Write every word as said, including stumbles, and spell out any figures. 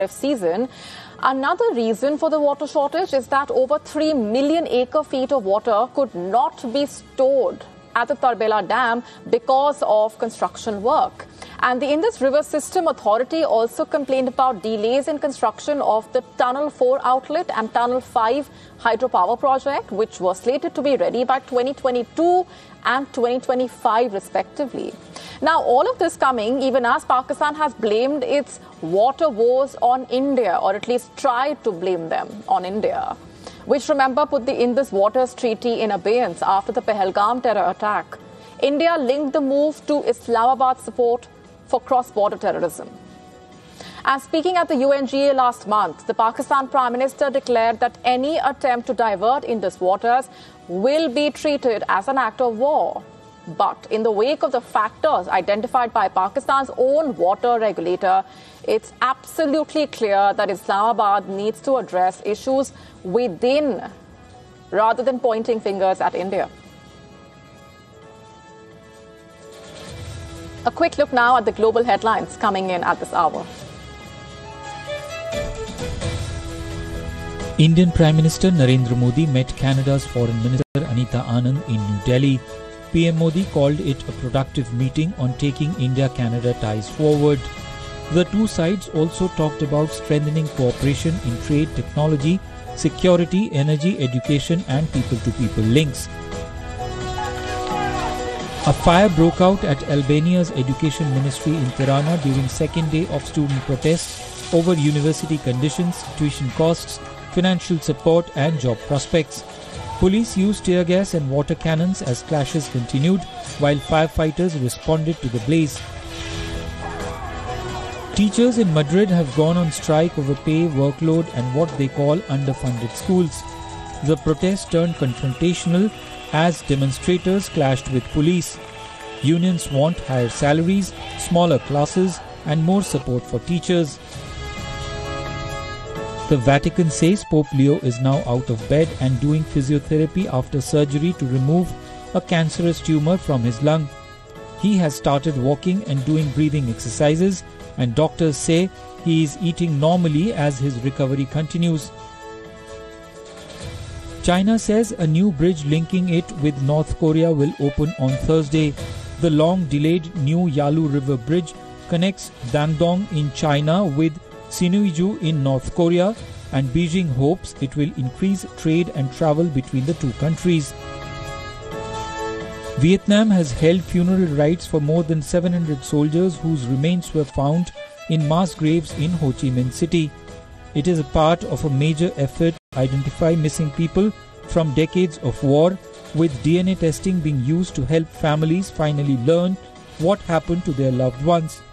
season. Another reason for the water shortage is that over three million acre feet of water could not be stored at the Tarbela Dam because of construction work. And the Indus River System Authority also complained about delays in construction of the Tunnel four outlet and Tunnel five hydropower project, which was slated to be ready by twenty twenty-two and twenty twenty-five respectively. Now, all of this coming even as Pakistan has blamed its water woes on India, or at least tried to blame them on India, which, remember, put the Indus Waters Treaty in abeyance after the Pahalgam terror attack. India linked the move to Islamabad's support for cross-border terrorism. And speaking at the U N G A last month, the Pakistan Prime Minister declared that any attempt to divert Indus waters will be treated as an act of war. But in the wake of the factors identified by Pakistan's own water regulator, it's absolutely clear that Islamabad needs to address issues within rather than pointing fingers at India. A quick look now at the global headlines coming in at this hour. Indian Prime Minister Narendra Modi met Canada's Foreign Minister Anita Anand in New Delhi. P M Modi called it a productive meeting on taking India-Canada ties forward. The two sides also talked about strengthening cooperation in trade, technology, security, energy, education and people-to-people links. A fire broke out at Albania's education ministry in Tirana during second day of student protests over university conditions, tuition costs, financial support and job prospects. Police used tear gas and water cannons as clashes continued, while firefighters responded to the blaze. Teachers in Madrid have gone on strike over pay, workload and what they call underfunded schools. The protest turned confrontational as demonstrators clashed with police. Unions want higher salaries, smaller classes and more support for teachers. The Vatican says Pope Leo is now out of bed and doing physiotherapy after surgery to remove a cancerous tumor from his lung. He has started walking and doing breathing exercises, and doctors say he is eating normally as his recovery continues. China says a new bridge linking it with North Korea will open on Thursday. The long-delayed new Yalu River Bridge connects Dandong in China with Sinuiju in North Korea, and Beijing hopes it will increase trade and travel between the two countries. Vietnam has held funeral rites for more than seven hundred soldiers whose remains were found in mass graves in Ho Chi Minh City. It is a part of a major effort to identify missing people from decades of war, with D N A testing being used to help families finally learn what happened to their loved ones.